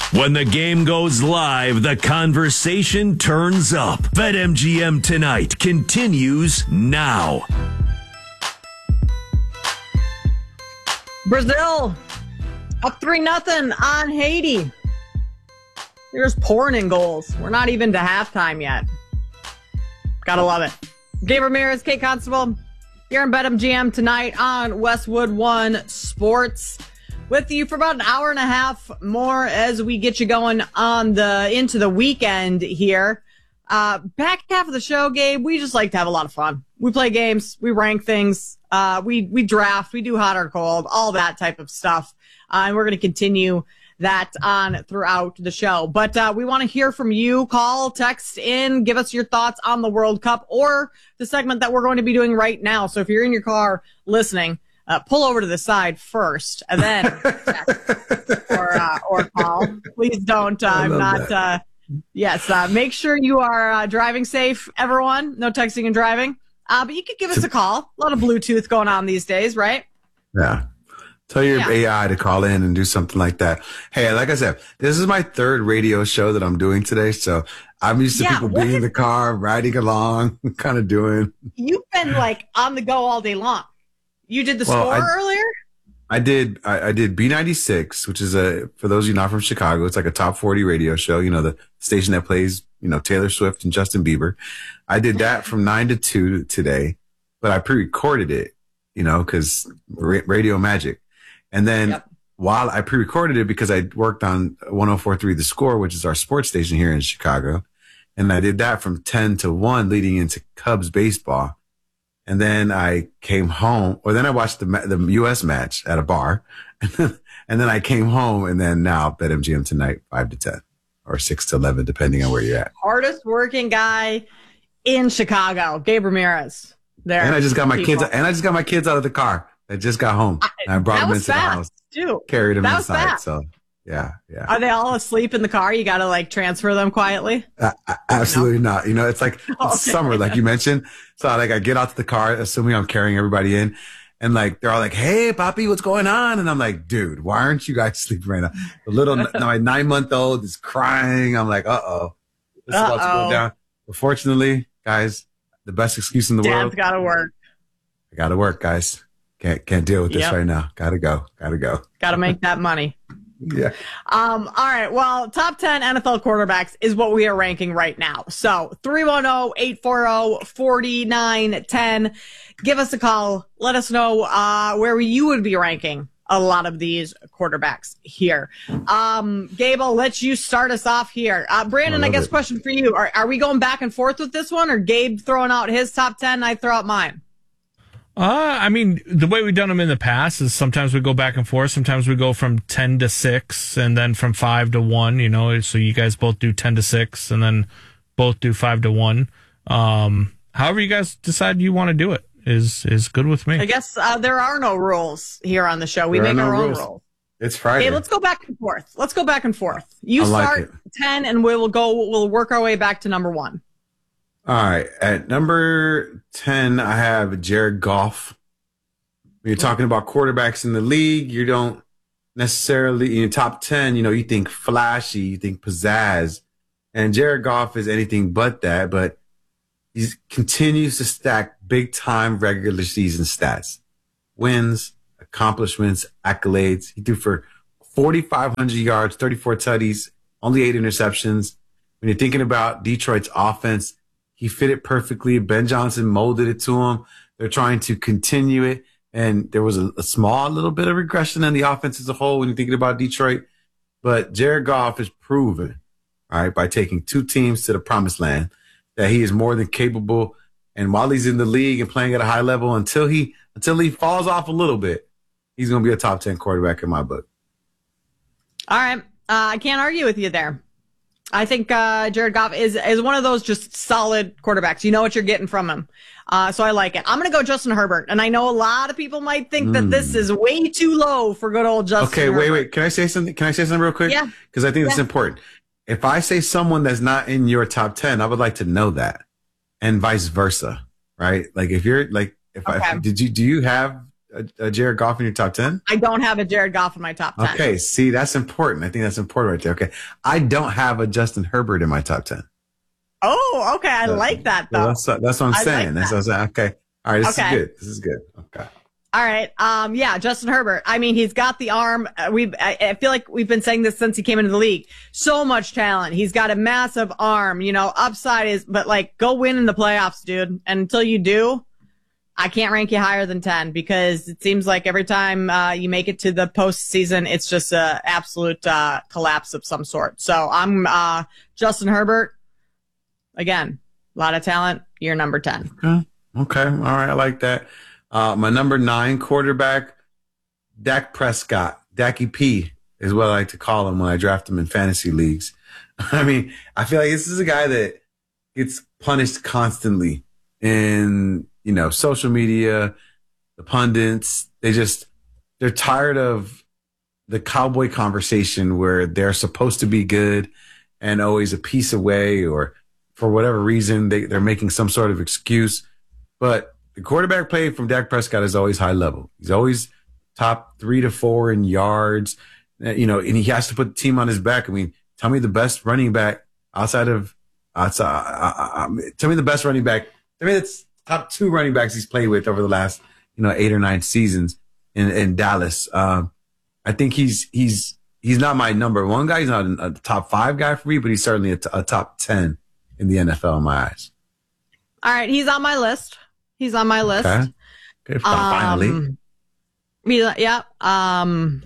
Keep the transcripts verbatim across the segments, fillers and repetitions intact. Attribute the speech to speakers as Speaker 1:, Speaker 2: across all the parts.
Speaker 1: When the game goes live, the conversation turns up. BetMGM Tonight continues now.
Speaker 2: Brazil up three nothing on Haiti. They're just pouring in goals. We're not even to halftime yet. Gotta love it. Gabe Ramirez, Kate Constable, here in BetMGM Tonight on Westwood One Sports. With you for about an hour and a half more as we get you going on the into the weekend here. Uh, back half of the show, Gabe, we just like to have a lot of fun. We play games, we rank things, uh, we we draft, we do hot or cold, all that type of stuff. Uh, and we're going to continue that on throughout the show. But uh, we want to hear from you. Call, text in, give us your thoughts on the World Cup or the segment that we're going to be doing right now. So if you're in your car listening, Uh, pull over to the side first, and then text or uh, or call. Please don't. Uh, I'm not. Uh, yes. Uh, make sure you are uh, driving safe, everyone. No texting and driving. Uh, but you could give us a call. A lot of Bluetooth going on these days, right?
Speaker 3: Yeah. Tell your
Speaker 2: yeah.
Speaker 3: A I to call in and do something like that. Hey, like I said, this is my third radio show that I'm doing today, so I'm used to
Speaker 2: yeah,
Speaker 3: people being
Speaker 2: is-
Speaker 3: in the car, riding along, kind of doing.
Speaker 2: You've been like on the go all day long. You did the
Speaker 3: well,
Speaker 2: score
Speaker 3: I,
Speaker 2: earlier?
Speaker 3: I did. I, I did B ninety-six, which is a, for those of you not from Chicago, it's like a top forty radio show. You know, the station that plays, you know, Taylor Swift and Justin Bieber. I did that from nine to two today, but I pre-recorded it, you know, cause ra- radio magic. And then yep. while I pre-recorded it, because I worked on one oh four point three The Score, which is our sports station here in Chicago. And I did that from ten to one leading into Cubs baseball. And then I came home, or then I watched the the U S match at a bar, and then, and then I came home, and then now BetMGM Tonight, five to ten, or six to eleven, depending on where you're at.
Speaker 2: Hardest working guy in Chicago, Gabe Ramirez. There,
Speaker 3: and I just got my
Speaker 2: people.
Speaker 3: kids, and I just got my kids out of the car. I just got home,
Speaker 2: I,
Speaker 3: and I brought them into
Speaker 2: fast,
Speaker 3: the house,
Speaker 2: too.
Speaker 3: carried them
Speaker 2: that
Speaker 3: inside. So yeah, yeah.
Speaker 2: Are they all asleep in the car? You got to like transfer them quietly?
Speaker 3: Uh, absolutely no? not. You know, it's like it's okay. summer, like you mentioned. So like I get out to the car, assuming I'm carrying everybody in, and like they're all like, "Hey, Papi, what's going on?" And I'm like, "Dude, why aren't you guys sleeping right now?" The little my nine month old is crying. I'm like, "Uh oh, this is about to go down." But fortunately, guys, the best excuse in the
Speaker 2: Dad's
Speaker 3: world.
Speaker 2: Dad's got to work.
Speaker 3: I got to work, guys. Can't can't deal with this yep. right now. Got to go. Got to go.
Speaker 2: Got to make that money.
Speaker 3: Yeah.
Speaker 2: Um, all right. Well, top ten N F L quarterbacks is what we are ranking right now. So three one zero, eight four zero, four nine one zero. Give us a call. Let us know uh, where you would be ranking a lot of these quarterbacks here. Um, Gabe, I'll let you start us off here. Uh, Brandon, I, I guess
Speaker 3: it.
Speaker 2: question for you. Are, are we going back and forth with this one, or Gabe throwing out his top ten and I throw out mine?
Speaker 4: Uh, I mean, the way we've done them in the past is sometimes we go back and forth. Sometimes we go from ten to six and then from five to one, you know, so you guys both do ten to six and then both do five to one. Um, however you guys decide you want to do it is, is good with me.
Speaker 2: I guess, uh, there are no rules here on the show. We
Speaker 3: there
Speaker 2: make
Speaker 3: no
Speaker 2: our own
Speaker 3: rules.
Speaker 2: rules.
Speaker 3: It's Friday.
Speaker 2: Okay, let's go back and forth. Let's go back and forth. You
Speaker 3: I like
Speaker 2: start
Speaker 3: it.
Speaker 2: ten and we will go, we'll work our way back to number one.
Speaker 3: All right. At number ten, I have Jared Goff. When you're talking about quarterbacks in the league, you don't necessarily, in your top ten, you know, you think flashy, you think pizzazz. And Jared Goff is anything but that, but he continues to stack big-time regular season stats. Wins, accomplishments, accolades. He threw for forty-five hundred yards, thirty-four tutties, only eight interceptions. When you're thinking about Detroit's offense, he fit it perfectly. Ben Johnson molded it to him. They're trying to continue it. And there was a, a small little bit of regression in the offense as a whole when you're thinking about Detroit. But Jared Goff has proven, all right, by taking two teams to the promised land, that he is more than capable. And while he's in the league and playing at a high level, until he until he falls off a little bit, he's going to be a top ten quarterback in my book.
Speaker 2: All right. Uh, I can't argue with you there. I think uh, Jared Goff is is one of those just solid quarterbacks. You know what you're getting from him. Uh, so I like it. I'm going to go Justin Herbert. And I know a lot of people might think mm. that this is way too low for good old Justin
Speaker 3: Okay,
Speaker 2: Herbert.
Speaker 3: wait, wait. Can I say something? Can I say something real quick?
Speaker 2: Yeah.
Speaker 3: Because I think it's
Speaker 2: yeah.
Speaker 3: important. If I say someone that's not in your top ten, I would like to know that, and vice versa, right? Like if you're like, if
Speaker 2: okay.
Speaker 3: I did you do you have a, a Jared Goff in your top ten?
Speaker 2: I don't have a Jared Goff in my top ten.
Speaker 3: Okay, see, that's important. I think that's important right there. Okay, I don't have a Justin Herbert in my top ten.
Speaker 2: Oh, okay. I
Speaker 3: So,
Speaker 2: like that,
Speaker 3: so
Speaker 2: though.
Speaker 3: that's, that's what I'm
Speaker 2: I
Speaker 3: saying.
Speaker 2: like
Speaker 3: that's
Speaker 2: that.
Speaker 3: what I'm saying. Okay, all right, this
Speaker 2: Okay.
Speaker 3: is good. This is good. Okay.
Speaker 2: All right. Um, yeah, Justin Herbert. I mean, he's got the arm. Uh, We, I, I feel like we've been saying this since he came into the league. So much talent. He's got a massive arm. You know, upside is, but like, go win in the playoffs, dude. And until you do, I can't rank you higher than ten because it seems like every time uh, you make it to the postseason, it's just a absolute uh, collapse of some sort. So I'm uh, Justin Herbert. Again, a lot of talent. You're number ten.
Speaker 3: Okay. Okay. All right. I like that. Uh, my number nine quarterback, Dak Prescott. Dacky P is what I like to call him when I draft him in fantasy leagues. I mean, I feel like this is a guy that gets punished constantly in, you know, social media, the pundits. They just, they're tired of the cowboy conversation where they're supposed to be good and always a piece away, or for whatever reason, they, they're making some sort of excuse. But the quarterback play from Dak Prescott is always high level. He's always top three to four in yards, you know, and he has to put the team on his back. I mean, tell me the best running back outside of, outside, uh, uh, tell me the best running back. I mean, it's top two running backs he's played with over the last, you know, eight or nine seasons in, in Dallas. Um, I think he's, he's, he's not my number one guy. He's not a, a top five guy for me, but he's certainly a, t- a top ten in the N F L in my eyes.
Speaker 2: All right. He's on my list. He's on my list.
Speaker 3: Okay. Okay, finally.
Speaker 2: Um, yeah, yeah. Um,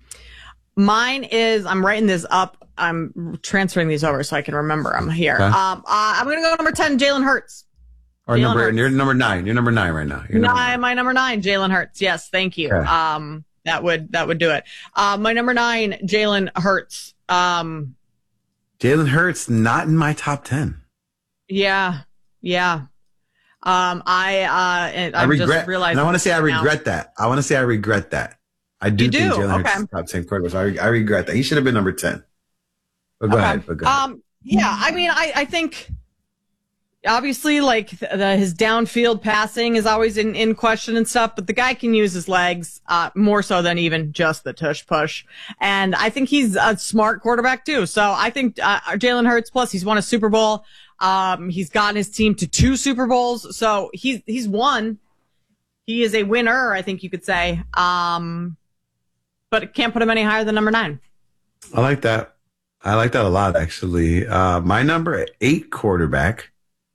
Speaker 2: mine is, I'm writing this up. I'm transferring these over so I can remember them here.
Speaker 3: Okay.
Speaker 2: Um, uh, I'm going to go number ten, Jalen Hurts.
Speaker 3: Or
Speaker 2: Jalen
Speaker 3: number,
Speaker 2: Hurts.
Speaker 3: you're number nine. You're number nine right now. You're number
Speaker 2: Nine,
Speaker 3: nine.
Speaker 2: my number nine, Jalen Hurts. Yes, thank you.
Speaker 3: Okay.
Speaker 2: Um, that would, that would do it. Uh, my number nine, Jalen Hurts. Um,
Speaker 3: Jalen Hurts, not in my top ten.
Speaker 2: yeah, yeah. Um, I, uh, and
Speaker 3: I
Speaker 2: I'm
Speaker 3: regret,
Speaker 2: just realizing
Speaker 3: and I want to say I
Speaker 2: now.
Speaker 3: regret that. I want to say I regret that. I do,
Speaker 2: You
Speaker 3: think
Speaker 2: do?
Speaker 3: Jalen Hurts
Speaker 2: Okay.
Speaker 3: is top ten quarterback. So I, I regret that. He should have been number ten. But go
Speaker 2: Okay.
Speaker 3: ahead. But go ahead.
Speaker 2: Um, yeah, I mean, I, I think obviously like the, the, his downfield passing is always in, in question and stuff, but the guy can use his legs, uh, more so than even just the tush push. And I think he's a smart quarterback too. So I think, uh, Jalen Hurts, plus he's won a Super Bowl. Um, he's gotten his team to two Super Bowls. So he's, he's won. He is a winner, I think you could say. Um, but can't put him any higher than number nine.
Speaker 3: I like that. I like that a lot, actually. Uh, my number eight quarterback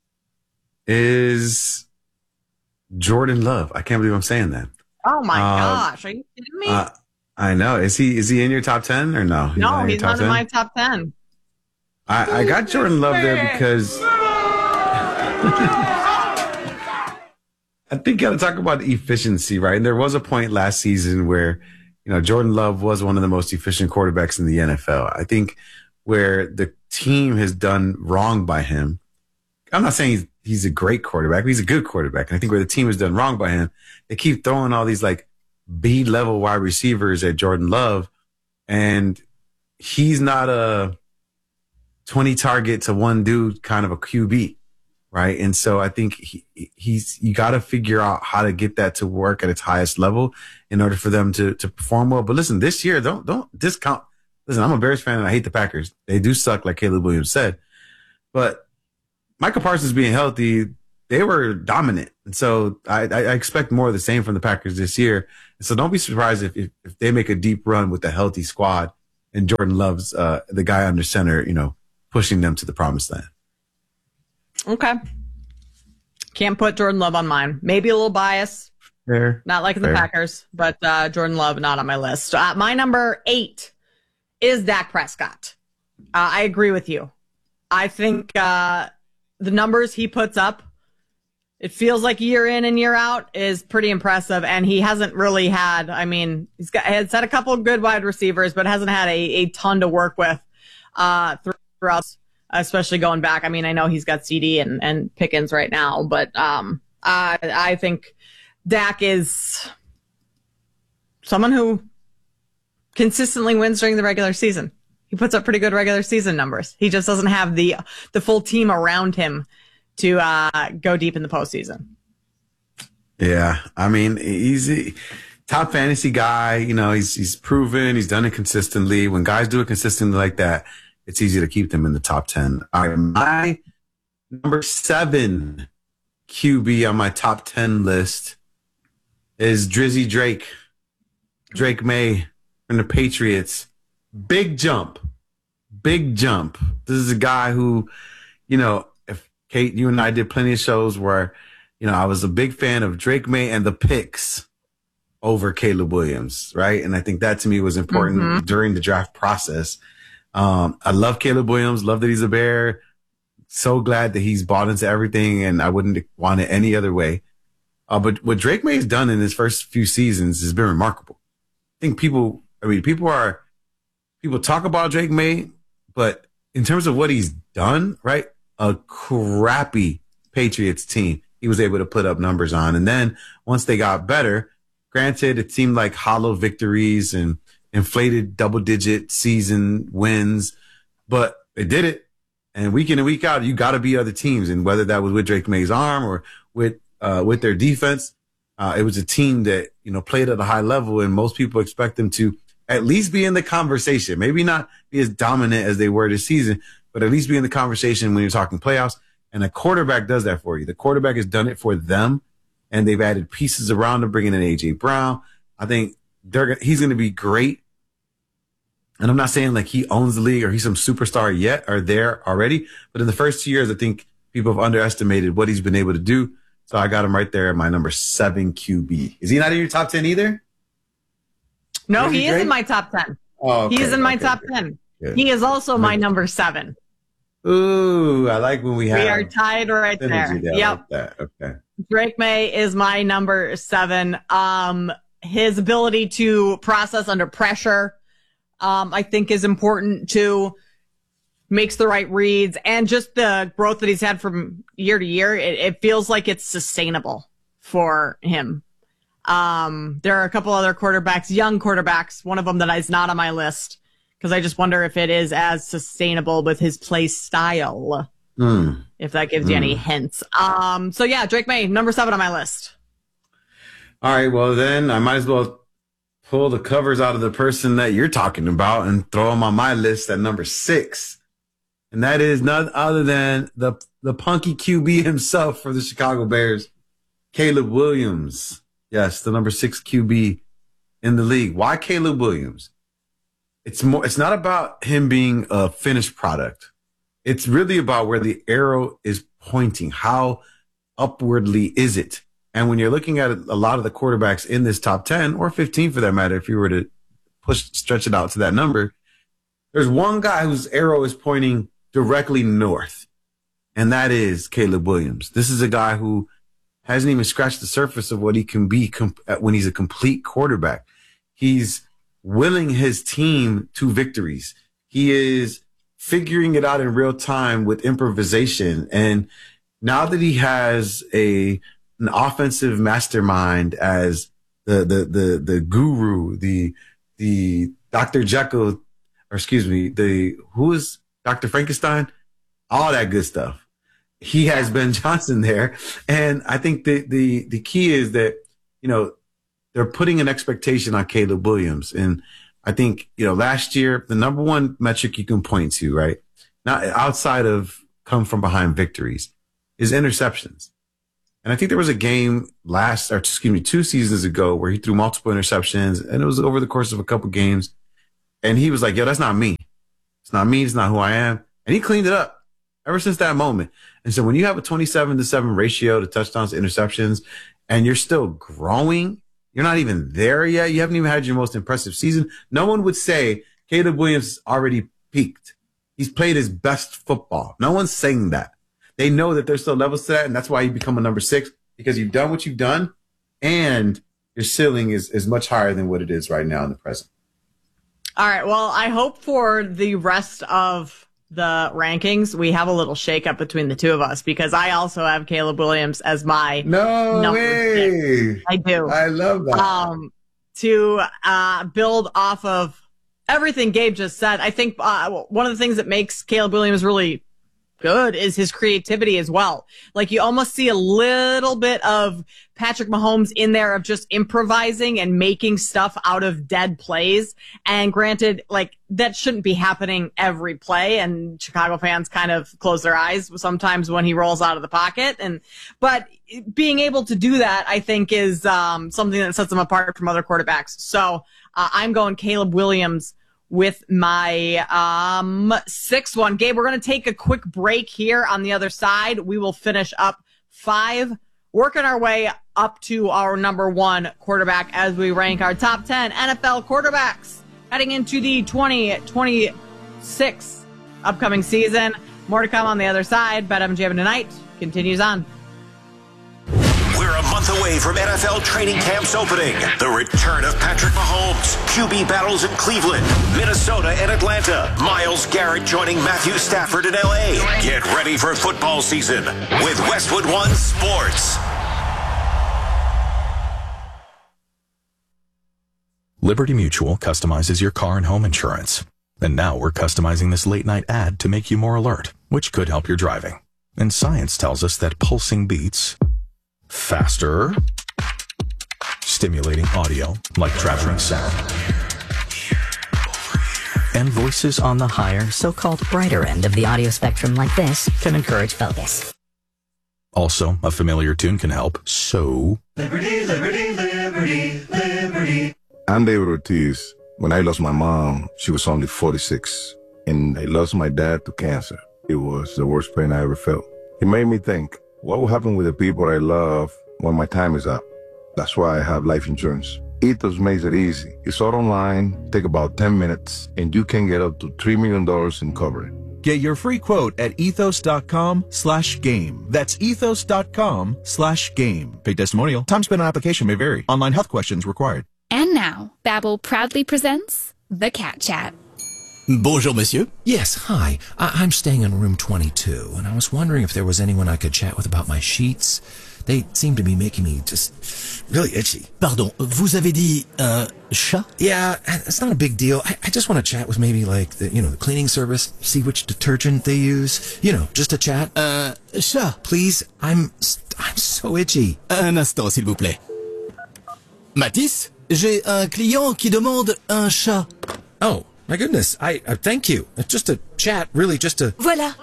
Speaker 3: is Jordan Love. I can't believe I'm saying that.
Speaker 2: Oh my
Speaker 3: Um,
Speaker 2: gosh. Are you kidding me?
Speaker 3: Uh, I know. Is he is he in your top ten or no?
Speaker 2: no,
Speaker 3: in your
Speaker 2: he's
Speaker 3: top
Speaker 2: not in
Speaker 3: ten?
Speaker 2: my top ten.
Speaker 3: I, I got Jordan Love there because I think you got to talk about efficiency, right? And there was a point last season where, you know, Jordan Love was one of the most efficient quarterbacks in the N F L. I think where the team has done wrong by him, I'm not saying he's, he's a great quarterback, but he's a good quarterback. And I think where the team has done wrong by him, they keep throwing all these like B level wide receivers at Jordan Love. And he's not a twenty target to one dude kind of a Q B. Right. And so I think he, he's, you got to figure out how to get that to work at its highest level in order for them to, to perform well. But listen, this year, don't, don't discount. Listen, I'm a Bears fan and I hate the Packers. They do suck, like Caleb Williams said, but Micah Parsons being healthy, they were dominant. And so I, I expect more of the same from the Packers this year. And so don't be surprised if, if, if they make a deep run with a healthy squad and Jordan Love's, uh, the guy under center, you know, pushing them to the promised land.
Speaker 2: Okay. Can't put Jordan Love on mine. Maybe a little bias.
Speaker 3: Fair.
Speaker 2: Not like the
Speaker 3: Fair.
Speaker 2: Packers, but uh, Jordan Love not on my list. Uh, my number eight is Dak Prescott. Uh, I agree with you. I think uh, the numbers he puts up, it feels like year in and year out, is pretty impressive. And he hasn't really had, I mean, he's got has had a couple of good wide receivers, but hasn't had a, a ton to work with uh, throughout, especially going back. I mean, I know he's got C D and, and Pickens right now, but um, I, I think Dak is someone who consistently wins during the regular season. He puts up pretty good regular season numbers. He just doesn't have the the full team around him to uh, go deep in the postseason.
Speaker 3: Yeah, I mean, he's top fantasy guy. You know, he's he's proven. He's done it consistently. When guys do it consistently like that, it's easy to keep them in the top ten. All right, my number seven Q B on my top ten list is Drizzy Drake. Drake May from the Patriots. Big jump. Big jump. This is a guy who, you know, if Kate, you and I did plenty of shows where, you know, I was a big fan of Drake May and the picks over Caleb Williams, right? And I think that to me was important mm-hmm. during the draft process. Um, I love Caleb Williams, love that he's a Bear. So glad that he's bought into everything, and I wouldn't want it any other way. Uh, but what Drake May has done in his first few seasons has been remarkable. I think people, I mean, people are, people talk about Drake May, but in terms of what he's done, right? A crappy Patriots team he was able to put up numbers on. And then once they got better, granted, it seemed like hollow victories and inflated double digit season wins, but they did it. And week in and week out, you got to beat other teams. And whether that was with Drake May's arm or with, uh, with their defense, uh, it was a team that, you know, played at a high level, and most people expect them to at least be in the conversation, maybe not be as dominant as they were this season, but at least be in the conversation when you're talking playoffs. And a quarterback does that for you. The quarterback has done it for them, and they've added pieces around him, bringing in A J Brown. I think they're, he's going to be great. And I'm not saying like he owns the league or he's some superstar yet or there already, but in the first two years, I think people have underestimated what he's been able to do. So I got him right there at my number seven Q B. Is he not in your top ten either?
Speaker 2: No, he, he is in my top ten. Oh, okay, he is in my okay, top good. ten. Good. He is also my number seven.
Speaker 3: Ooh, I like when we have.
Speaker 2: We are tied right there. there. Yep.
Speaker 3: Like that. Okay.
Speaker 2: Drake May is my number seven. Um, his ability to process under pressure, um, I think is important too. Makes the right reads, and just the growth that he's had from year to year. It, it feels like it's sustainable for him. Um, there are a couple other quarterbacks, young quarterbacks, one of them that is not on my list, because I just wonder if it is as sustainable with his play style. Mm. If that gives mm. you any hints. Um, so yeah, Drake May, number seven on my list.
Speaker 3: All right, well then I might as well pull the covers out of the person that you're talking about and throw him on my list at number six. And that is none other than the the punky Q B himself for the Chicago Bears, Caleb Williams. Yes, the number six Q B in the league. Why Caleb Williams? It's more. It's not about him being a finished product. It's really about where the arrow is pointing. How upwardly is it? And when you're looking at a lot of the quarterbacks in this top ten or fifteen for that matter, if you were to push stretch it out to that number, there's one guy whose arrow is pointing directly north, and that is Caleb Williams. This is a guy who hasn't even scratched the surface of what he can be comp- when he's a complete quarterback. He's willing his team to victories. He is figuring it out in real time with improvisation. And now that he has a an offensive mastermind as the the the the guru, the the Doctor Jekyll, or excuse me, the who is Doctor Frankenstein, all that good stuff. He has Ben Johnson there. And I think the, the, the key is that, you know, they're putting an expectation on Caleb Williams. And I think, you know, last year, the number one metric you can point to, right? Not outside of come from behind victories is interceptions. And I think there was a game last, or excuse me, two seasons ago where he threw multiple interceptions, and it was over the course of a couple games. And he was like, yo, that's not me. It's not me. It's not who I am. And he cleaned it up ever since that moment. And so when you have a twenty-seven to seven ratio to touchdowns to interceptions, and you're still growing, you're not even there yet. You haven't even had your most impressive season. No one would say Caleb Williams already peaked. He's played his best football. No one's saying that. They know that there's still levels to that. And that's why you become a number six, because you've done what you've done, and your ceiling is, is much higher than what it is right now in the present.
Speaker 2: All right. Well, I hope for the rest of the rankings, we have a little shakeup between the two of us, because I also have Caleb Williams as my
Speaker 3: no
Speaker 2: number
Speaker 3: way.
Speaker 2: Six. I do.
Speaker 3: I love that.
Speaker 2: Um, to uh, build off of everything Gabe just said, I think uh, one of the things that makes Caleb Williams really good is his creativity as well. Like you almost see a little bit of Patrick Mahomes in there of just improvising and making stuff out of dead plays. And granted, like that shouldn't be happening every play. And Chicago fans kind of close their eyes sometimes when he rolls out of the pocket. And, but being able to do that, I think is, um, something that sets him apart from other quarterbacks. So, uh, I'm going Caleb Williams with my um sixth one. Gabe, we're going to take a quick break here. On the other side, we will finish up five, working our way up to our number one quarterback as we rank our top ten N F L quarterbacks heading into the twenty twenty-six upcoming season. More to come on the other side. BetMGM Tonight continues on.
Speaker 5: We're a month away from N F L training camps opening. The return of Patrick Mahomes, Q B battles in Cleveland, Minnesota, and Atlanta. Myles Garrett joining Matthew Stafford in L A. Get ready for football season with Westwood One Sports.
Speaker 6: Liberty Mutual customizes your car and home insurance. And now we're customizing this late night ad to make you more alert, which could help your driving. And science tells us that pulsing beats faster, stimulating audio like traveling sound, and voices on the higher, so-called brighter end of the audio spectrum like this can encourage focus. Also, a familiar tune can help, so...
Speaker 7: Liberty, liberty, liberty, liberty.
Speaker 8: I'm David Ortiz. When I lost my mom, she was only forty-six, and I lost my dad to cancer. It was the worst pain I ever felt. It made me think, what will happen with the people I love when my time is up? That's why I have life insurance. Ethos makes it easy. It's all online, take about ten minutes, and you can get up to three million dollars in coverage.
Speaker 9: Get your free quote at ethos.com slash game. That's ethos.com slash game. Paid testimonial. Time spent on application may vary. Online health questions required.
Speaker 10: And now, Babbel proudly presents The Cat Chat.
Speaker 11: Bonjour, monsieur. Yes, hi. I- I'm staying in room twenty-two, and I was wondering if there was anyone I could chat with about my sheets. They seem to be making me just really itchy.
Speaker 12: Pardon, vous avez dit un chat?
Speaker 11: Yeah, it's not a big deal. I, I just want to chat with maybe like the, you know, the cleaning service, see which detergent they use. You know, just a chat.
Speaker 12: Un chat?
Speaker 11: Please, I'm I'm so itchy.
Speaker 12: Un instant, s'il vous plaît. Mathis, j'ai un client qui demande un chat.
Speaker 11: Oh. My goodness, I, I thank you. It's just a chat, really, just a...
Speaker 13: Voila.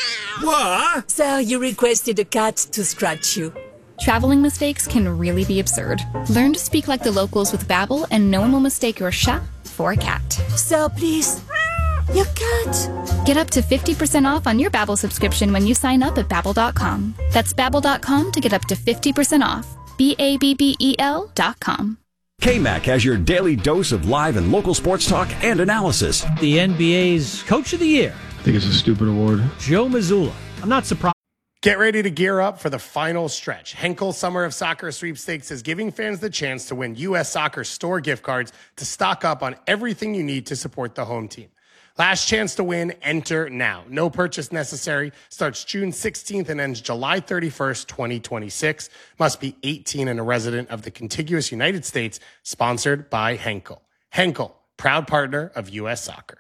Speaker 11: What?
Speaker 13: Sir, you requested a cat to scratch you.
Speaker 10: Traveling mistakes can really be absurd. Learn to speak like the locals with Babbel, and no one will mistake your chat for a cat.
Speaker 13: Sir, please. Your cat.
Speaker 10: Get up to fifty percent off on your Babbel subscription when you sign up at Babbel dot com. That's Babbel dot com to get up to fifty percent off. B A B B E L dot com.
Speaker 14: K-Mac has your daily dose of live and local sports talk and analysis.
Speaker 15: The N B A's Coach of the Year.
Speaker 16: I think it's a stupid award.
Speaker 15: Joe Mazzulla. I'm not surprised.
Speaker 17: Get ready to gear up for the final stretch. Henkel Summer of Soccer Sweepstakes is giving fans the chance to win U S Soccer store gift cards to stock up on everything you need to support the home team. Last chance to win, enter now. No purchase necessary. Starts June sixteenth and ends July thirty-first, twenty twenty-six. Must be eighteen and a resident of the contiguous United States. Sponsored by Henkel. Henkel, proud partner of U S Soccer.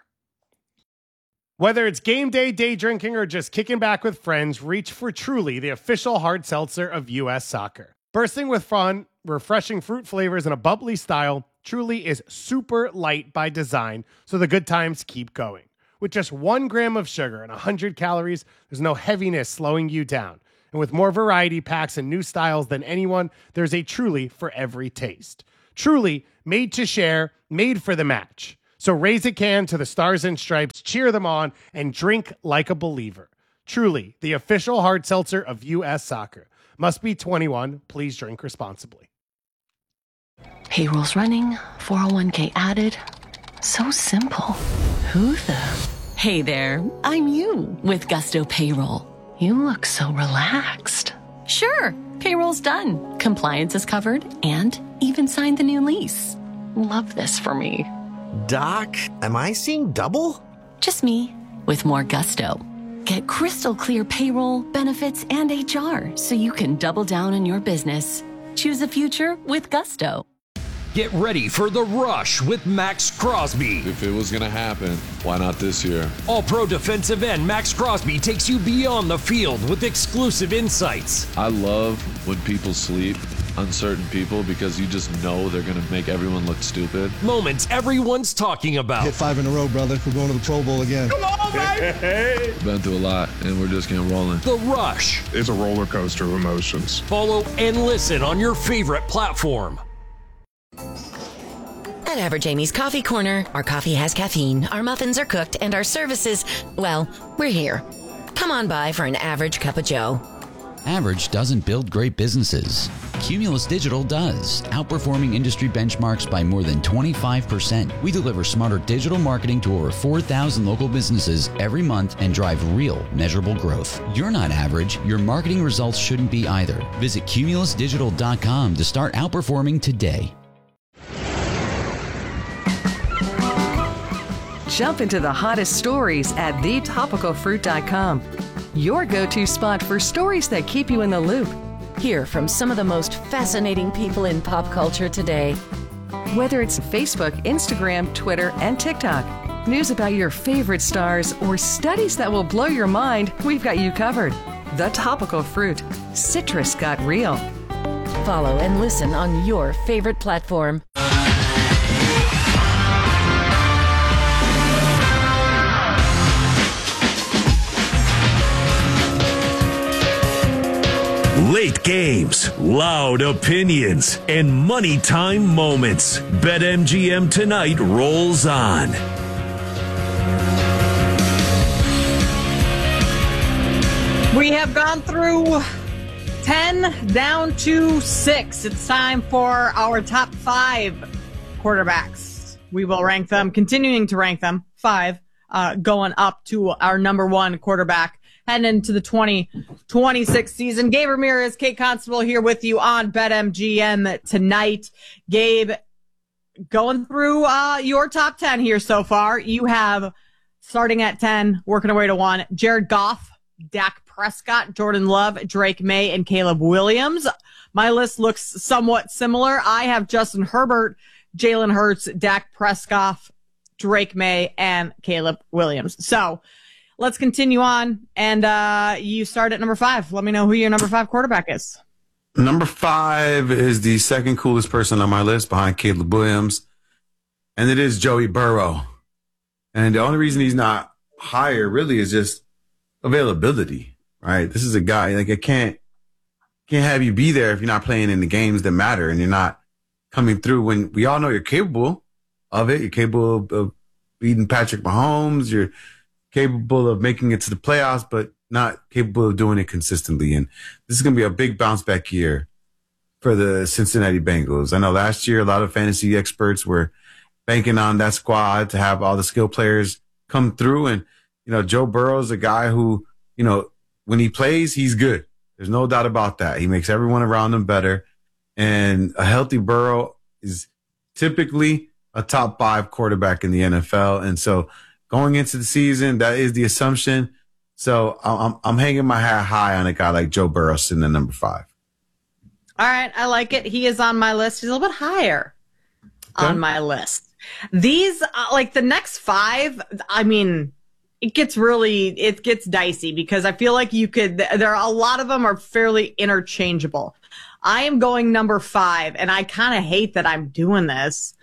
Speaker 17: Whether it's game day, day drinking, or just kicking back with friends, reach for Truly, the official hard seltzer of U S Soccer. Bursting with fun, refreshing fruit flavors, and a bubbly style, Truly is super light by design, so the good times keep going. With just one gram of sugar and one hundred calories, there's no heaviness slowing you down. And with more variety packs and new styles than anyone, there's a Truly for every taste. Truly, made to share, made for the match. So raise a can to the Stars and Stripes, cheer them on, and drink like a believer. Truly, the official hard seltzer of U S Soccer. Must be twenty-one. Please drink responsibly.
Speaker 18: Payroll's running, four oh one k added. So simple. Who the? Hey there, I'm you with Gusto Payroll. You look so relaxed. Sure, payroll's done. Compliance is covered and even signed the new lease. Love this for me.
Speaker 19: Doc, am I seeing double?
Speaker 18: Just me with more gusto. Get crystal clear payroll, benefits, and H R so you can double down on your business. Choose a future with Gusto.
Speaker 16: Get ready for The Rush with Max Crosby.
Speaker 20: If it was going to happen, why not this year?
Speaker 16: All-Pro defensive end Max Crosby takes you beyond the field with exclusive insights.
Speaker 20: I love when people sleep, uncertain people, because you just know they're going to make everyone look stupid.
Speaker 16: Moments everyone's talking about.
Speaker 21: Hit five in a row, brother. We're going to the Pro Bowl again.
Speaker 20: Come on, baby! Been through a lot, and we're just getting rolling.
Speaker 16: The Rush.
Speaker 22: It's a roller coaster of emotions.
Speaker 16: Follow and listen on your favorite platform.
Speaker 23: At Average Amy's Coffee Corner, our coffee has caffeine, our muffins are cooked, and our services, well, we're here. Come on by for an average cup of joe.
Speaker 24: Average doesn't build great businesses. Cumulus Digital does, outperforming industry benchmarks by more than twenty-five percent. We deliver smarter digital marketing to over four thousand local businesses every month and drive real, measurable growth. You're not average. Your marketing results shouldn't be either. Visit cumulus digital dot com to start outperforming today.
Speaker 25: Jump into the hottest stories at the topical fruit dot com. Your go-to spot for stories that keep you in the loop.
Speaker 23: Hear from some of the most fascinating people in pop culture today.
Speaker 25: Whether it's Facebook, Instagram, Twitter, and TikTok, news about your favorite stars, or studies that will blow your mind, we've got you covered. The Topical Fruit. Citrus got real.
Speaker 23: Follow and listen on your favorite platform.
Speaker 1: Late games, loud opinions, and money time moments. BetMGM Tonight rolls on.
Speaker 2: We have gone through ten down to six. It's time for our top five quarterbacks. We will rank them, continuing to rank them, five, uh, going up to our number one quarterback heading into the twenty twenty-six season. Gabe Ramirez, Kate Constable here with you on BetMGM Tonight. Gabe, going through uh, your top ten here so far. You have, starting at ten, working our way to one, Jared Goff, Dak Prescott, Jordan Love, Drake May, and Caleb Williams. My list looks somewhat similar. I have Justin Herbert, Jalen Hurts, Dak Prescott, Drake May, and Caleb Williams. So let's continue on. And uh, you start at number five. Let me know who your number five quarterback is.
Speaker 3: Number five is the second coolest person on my list behind Caleb Williams, and it is Joey Burrow. And the only reason he's not higher really is just availability, right? This is a guy, like, I can't, can't have you be there if you're not playing in the games that matter and you're not coming through when we all know you're capable of it. You're capable of, of beating Patrick Mahomes. You're capable of making it to the playoffs, but not capable of doing it consistently. And this is going to be a big bounce back year for the Cincinnati Bengals. I know last year a lot of fantasy experts were banking on that squad to have all the skill players come through. And, you know, Joe Burrow's a guy who, you know, when he plays, he's good. There's no doubt about that. He makes everyone around him better. And a healthy Burrow is typically a top five quarterback in the N F L. And so going into the season, that is the assumption. So I'm I'm hanging my hat high on a guy like Joe Burrow sitting at number five.
Speaker 2: All right, I like it. He is on my list. He's a little bit higher okay. on my list. These, uh, like the next five, I mean, it gets really, it gets dicey because I feel like you could, there are a lot of them are fairly interchangeable. I am going number five, and I kind of hate that I'm doing this.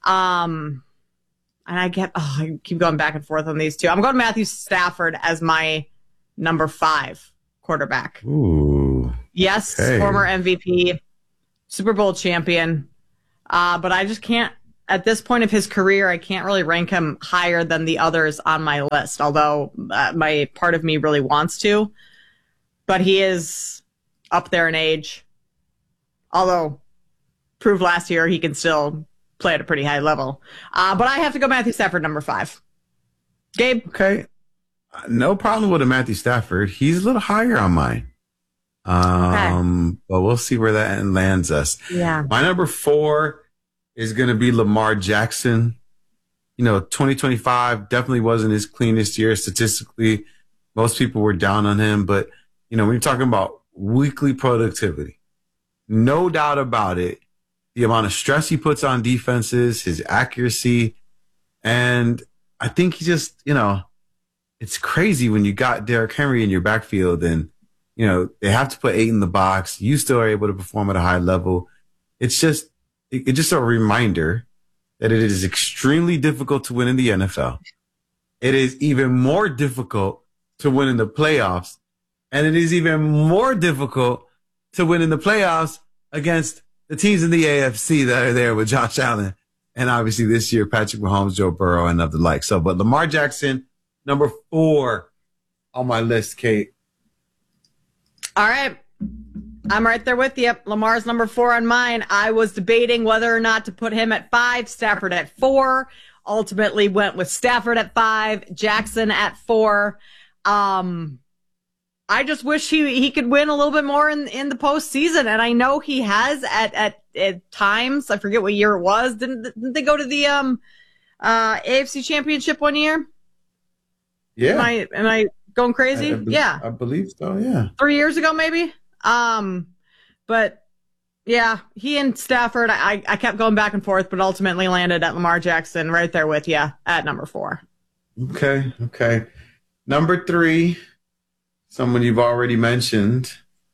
Speaker 2: Um, and I get, oh, I keep going back and forth on these two. I'm going Matthew Stafford as my number five quarterback.
Speaker 3: Ooh.
Speaker 2: Yes,
Speaker 3: okay.
Speaker 2: Former M V P, Super Bowl champion. Uh, but I just can't, at this point of his career, I can't really rank him higher than the others on my list, although uh, my part of me really wants to. But he is up there in age. Although, proved last year he can still play at a pretty high level. Uh, but I have to go Matthew Stafford, number five. Gabe?
Speaker 3: Okay. No problem with a Matthew Stafford. He's a little higher on mine. Um, okay. But we'll see where that lands us.
Speaker 2: Yeah.
Speaker 3: My number four is going to be Lamar Jackson. You know, twenty twenty-five definitely wasn't his cleanest year statistically. Most people were down on him. But, you know, when you're talking about weekly productivity, no doubt about it, the amount of stress he puts on defenses, his accuracy. And I think he just, you know, it's crazy when you got Derrick Henry in your backfield and, you know, they have to put eight in the box. You still are able to perform at a high level. It's just, it's just a reminder that it is extremely difficult to win in the N F L. It is even more difficult to win in the playoffs. And it is even more difficult to win in the playoffs against the teams in the A F C that are there with Josh Allen. And obviously this year, Patrick Mahomes, Joe Burrow, and of the like. So, but Lamar Jackson, number four on my list, Kate.
Speaker 2: All right. I'm right there with you. Lamar's number four on mine. I was debating whether or not to put him at five, Stafford at four. Ultimately went with Stafford at five, Jackson at four. Um, I just wish he, he could win a little bit more in, in the postseason. And I know he has at, at, at times. I forget what year it was. Didn't, didn't they go to the um uh A F C Championship one year?
Speaker 3: Yeah.
Speaker 2: Am I, am I going crazy?
Speaker 3: I, I be-
Speaker 2: yeah.
Speaker 3: I believe so, yeah.
Speaker 2: Three years ago, maybe. Um, but yeah, he and Stafford, I, I kept going back and forth, but ultimately landed at Lamar Jackson right there with you at number four.
Speaker 3: Okay, okay. Number three, someone you've already mentioned,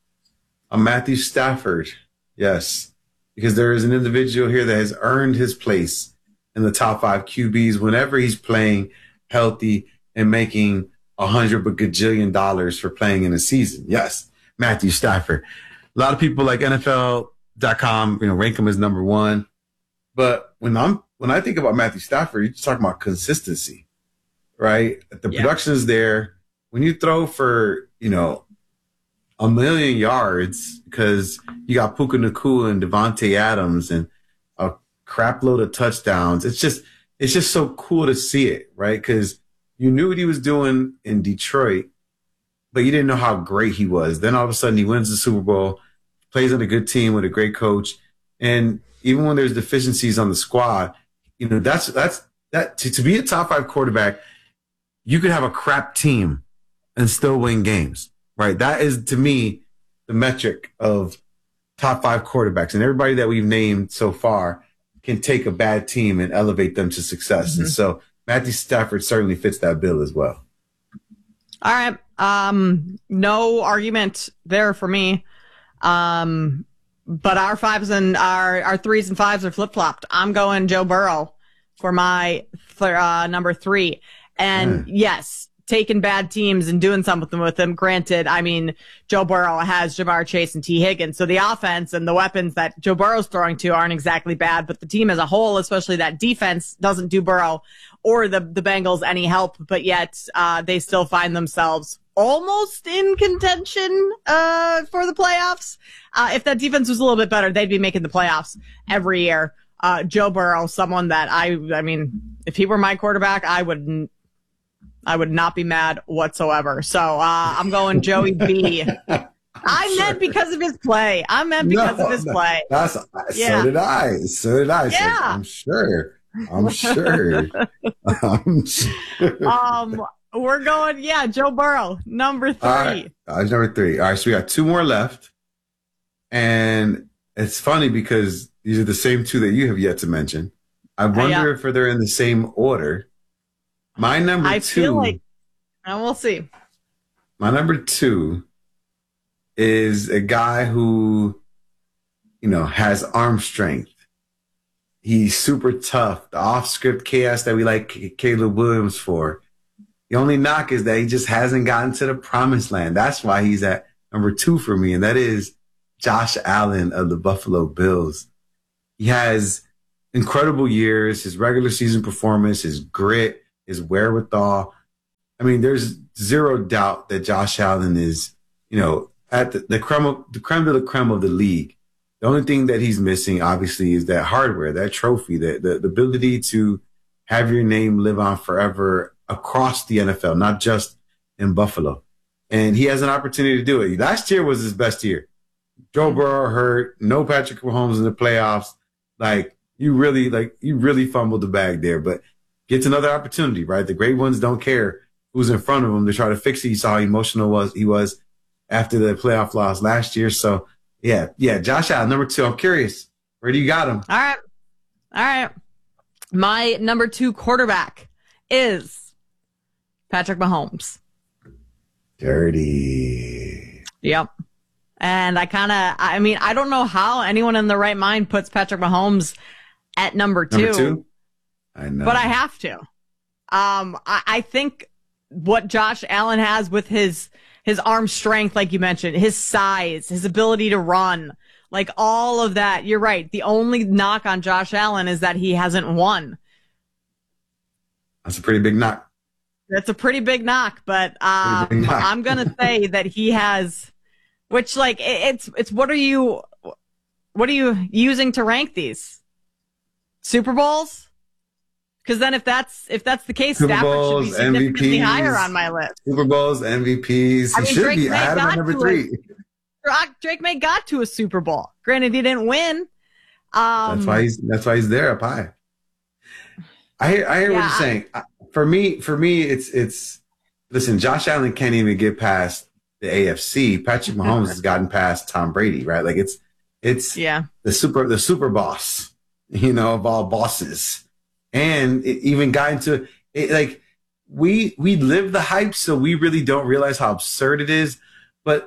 Speaker 3: a Matthew Stafford. Yes, because there is an individual here that has earned his place in the top five Q Bs whenever he's playing healthy and making a hundred gajillion dollars for playing in a season. Yes, Matthew Stafford. A lot of people like N F L dot com, you know, rank him as number one. But when I'm when I think about Matthew Stafford, you're just talking about consistency, right? The
Speaker 2: Yeah.
Speaker 3: production is there. When you throw for, you know, a million yards because you got Puka Nacua and Devontae Adams and a crap load of touchdowns, it's just it's just so cool to see it, right? Because you knew what he was doing in Detroit, but you didn't know how great he was. Then all of a sudden he wins the Super Bowl, plays on a good team with a great coach. And even when there's deficiencies on the squad, you know, that's, that's, that to, to be a top five quarterback, you could have a crap team and still win games, right? That is, to me, the metric of top five quarterbacks. And everybody that we've named so far can take a bad team and elevate them to success.
Speaker 2: Mm-hmm.
Speaker 3: And so Matthew Stafford certainly fits that bill as well.
Speaker 2: All right. Um, no argument there for me. Um, but our fives and our, our threes and fives are flip flopped. I'm going Joe Burrow for my th- uh, number three. And
Speaker 3: Mm.
Speaker 2: yes, taking bad teams and doing something with them. Granted, I mean, Joe Burrow has Jamar Chase and T. Higgins. So the offense and the weapons that Joe Burrow's throwing to aren't exactly bad, but the team as a whole, especially that defense, doesn't do Burrow or the, the Bengals any help, but yet, uh, they still find themselves almost in contention, uh, for the playoffs. Uh, if that defense was a little bit better, they'd be making the playoffs every year. Uh, Joe Burrow, someone that I, I mean, if he were my quarterback, I wouldn't, I would not be mad whatsoever. So, uh, I'm going Joey B. I meant because of his play. I meant because
Speaker 3: No,
Speaker 2: of his
Speaker 3: no,
Speaker 2: play.
Speaker 3: That's,
Speaker 2: Yeah.
Speaker 3: So did I. So did I. So
Speaker 2: Yeah.
Speaker 3: I'm sure. I'm sure. I'm sure.
Speaker 2: Um, we're going, yeah, Joe Burrow, number three.
Speaker 3: All right. Uh, number three. All right. So we got two more left. And it's funny because these are the same two that you have yet to mention. I wonder
Speaker 2: yeah.
Speaker 3: if they're in the same order. My number
Speaker 2: I
Speaker 3: two.
Speaker 2: feel like, and we'll see.
Speaker 3: My number two is a guy who, you know, has arm strength. He's super tough. The off-script chaos that we like Caleb Williams for. The only knock is that he just hasn't gotten to the promised land. That's why he's at number two for me, and that is Josh Allen of the Buffalo Bills. He has incredible years, his regular season performance, his grit, his wherewithal. I mean, there's zero doubt that Josh Allen is, you know, at the, the creme of the creme de la creme of the league. The only thing that he's missing, obviously, is that hardware, that trophy, the, the, the ability to have your name live on forever across the N F L, not just in Buffalo. And he has an opportunity to do it. Last year was his best year. Joe Burrow hurt, no Patrick Mahomes in the playoffs. Like, you really, like, you really fumbled the bag there, but gets another opportunity, right? The great ones don't care who's in front of him to try to fix it. You saw how emotional was he was after the playoff loss last year. So, yeah, yeah, Josh Allen, number two. I'm curious, Where do you got him?
Speaker 2: All right. All right. My number two quarterback is Patrick Mahomes.
Speaker 3: Dirty.
Speaker 2: Yep. And I kind of, I mean, I don't know how anyone in their right mind puts Patrick Mahomes at number two.
Speaker 3: Number two? I know.
Speaker 2: But I have to. Um, I, I think what Josh Allen has with his his arm strength, like you mentioned, his size, his ability to run, like all of that. You're right. The only knock on Josh Allen is that he hasn't won.
Speaker 3: That's a pretty big knock.
Speaker 2: That's a pretty big knock, but um,
Speaker 3: big knock.
Speaker 2: I'm gonna say that he has, which like it, it's it's what are you what are you using to rank these Super Bowls? Because then, if that's if that's the case,
Speaker 3: Super
Speaker 2: Stafford
Speaker 3: Bowls,
Speaker 2: should be significantly
Speaker 3: M V Ps,
Speaker 2: higher on my list.
Speaker 3: Super Bowls, M V Ps. He
Speaker 2: I mean,
Speaker 3: should
Speaker 2: Drake
Speaker 3: be.
Speaker 2: May
Speaker 3: I had him
Speaker 2: got
Speaker 3: at number
Speaker 2: to
Speaker 3: three.
Speaker 2: A, Drake May got to a Super Bowl. Granted, he didn't win. Um,
Speaker 3: That's why he's. That's why he's there up high. I hear. I hear
Speaker 2: Yeah,
Speaker 3: what you're saying. For me, for me, it's it's. Listen, Josh Allen can't even get past the A F C. Patrick Mahomes has gotten past Tom Brady, right? Like it's it's
Speaker 2: yeah.
Speaker 3: the super the super boss, you know, of all bosses. And it even got into it, like we we live the hype, so we really don't realize how absurd it is. But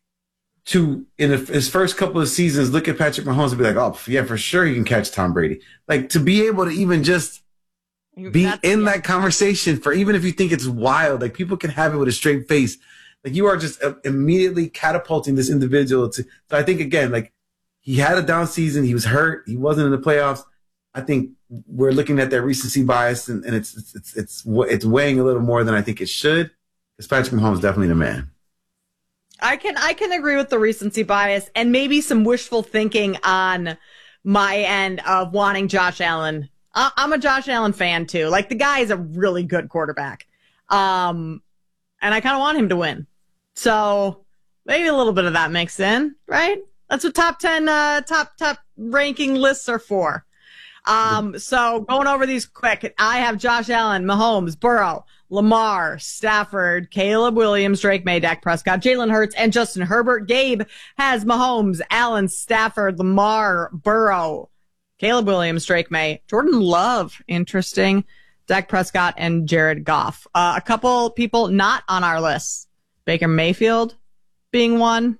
Speaker 3: to in the, his first couple of seasons, look at Patrick Mahomes and be like, "Oh, yeah, for sure he can catch Tom Brady." Like to be able to even just be
Speaker 2: That's,
Speaker 3: in
Speaker 2: yeah.
Speaker 3: that conversation, for even if you think it's wild, like people can have it with a straight face. Like you are just uh, immediately catapulting this individual to. So I think again, like he had a down season, he was hurt, he wasn't in the playoffs. I think we're looking at that recency bias, and, and it's, it's it's it's it's weighing a little more than I think it should. Because Patrick Mahomes is definitely the man.
Speaker 2: I can I can agree with the recency bias and maybe some wishful thinking on my end of wanting Josh Allen. I, I'm a Josh Allen fan too. Like the guy is a really good quarterback, um, and I kind of want him to win. So maybe a little bit of that mixed in, right? That's what top ten, uh, top top ranking lists are for. Um, so going over these quick, I have Josh Allen, Mahomes, Burrow, Lamar, Stafford, Caleb Williams, Drake May, Dak Prescott, Jalen Hurts, and Justin Herbert. Gabe has Mahomes, Allen, Stafford, Lamar, Burrow, Caleb Williams, Drake May, Jordan Love, interesting, Dak Prescott, and Jared Goff. Uh, a couple people not on our list. Baker Mayfield being one.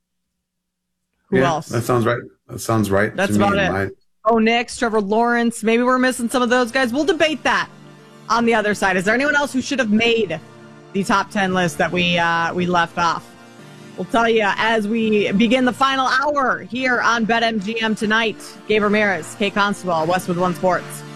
Speaker 2: Who
Speaker 3: yeah,
Speaker 2: else?
Speaker 3: That sounds right. That sounds right.
Speaker 2: That's
Speaker 3: to me
Speaker 2: about it.
Speaker 3: My-
Speaker 2: Oh, Nix, Trevor Lawrence. Maybe we're missing some of those guys. We'll debate that on the other side. Is there anyone else who should have made the top ten list that we uh, we left off? We'll tell you as we begin the final hour here on BetMGM tonight. Gabe Ramirez, Kate Constable, Westwood One Sports.